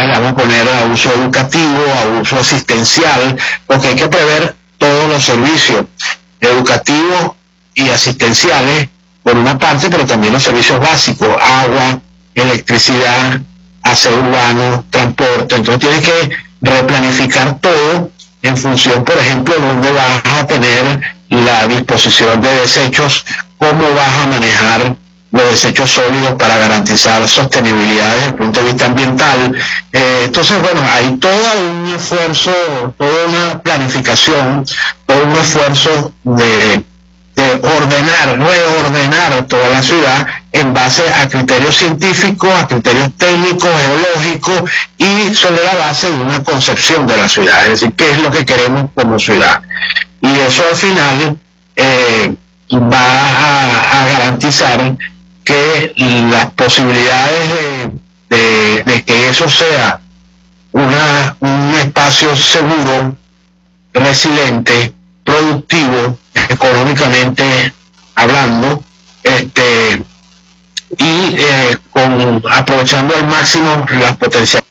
facilidades le vamos a poner a uso educativo, a uso asistencial, porque hay que prever todos los servicios educativos y asistenciales, por una parte, pero también los servicios básicos, agua, electricidad, aseo urbano, transporte. Entonces tienes que replanificar todo en función, por ejemplo, de dónde vas a tener la disposición de desechos, cómo vas a manejar los desechos sólidos para garantizar sostenibilidad desde el punto de vista ambiental. Entonces, bueno, hay todo un esfuerzo, toda una planificación, todo un esfuerzo de reordenar toda la ciudad en base a criterios científicos, a criterios técnicos, geológicos y sobre la base de una concepción de la ciudad, es decir, qué es lo que queremos como ciudad. Y eso al final va a garantizar que las posibilidades de que eso sea un espacio seguro, resiliente, productivo, económicamente hablando, aprovechando al máximo las potencialidades